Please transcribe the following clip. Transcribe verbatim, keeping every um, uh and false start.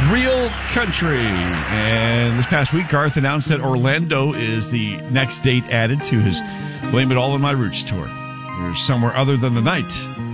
Real Country. And this past week, Garth announced that Orlando is the next date added to his Blame It All on My Roots tour. There's somewhere other than the night